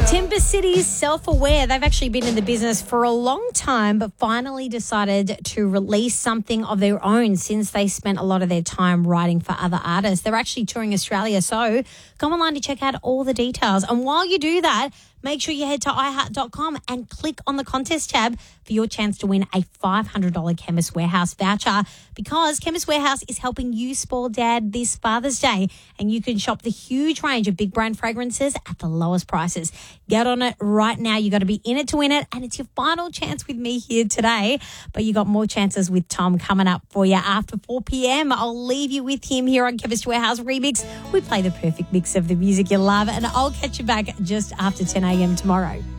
Timber City's Self-Aware. They've actually been in the business for a long time, but finally decided to release something of their own since they spent a lot of their time writing for other artists. They're actually touring Australia, so come online to check out all the details. And while you do that, make sure you head to iHeart.com and click on the contest tab for your chance to win a $500 Chemist Warehouse voucher, because Chemist Warehouse is helping you spoil Dad this Father's Day, and you can shop the huge range of big brand fragrances at the lowest prices. Get on it right now. You got to be in it to win it, and it's your final chance with me here today. But you got more chances with Tom coming up for you after 4 p.m. I'll leave you with him here on Chemist Warehouse Remix. We play the perfect mix of the music you love, and I'll catch you back just after 10 a.m. tomorrow.